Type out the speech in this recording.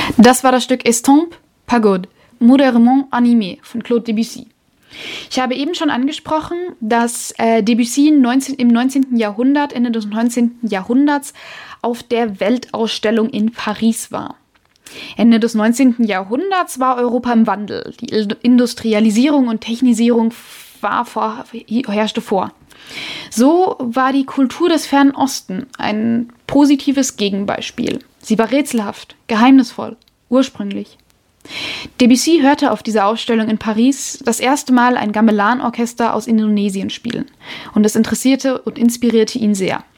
Das war das Stück Estampes, Pagode, modérément animé von Claude Debussy. Ich habe eben schon angesprochen, dass Debussy im 19. Jahrhundert, Ende des 19. Jahrhunderts, auf der Weltausstellung in Paris war. Ende des 19. Jahrhunderts war Europa im Wandel. Die Industrialisierung und Technisierung herrschte vor. So war die Kultur des Fernen Osten ein positives Gegenbeispiel. Sie war rätselhaft, geheimnisvoll, ursprünglich. Debussy hörte auf dieser Ausstellung in Paris das erste Mal ein Gamelan-Orchester aus Indonesien spielen. Und es interessierte und inspirierte ihn sehr.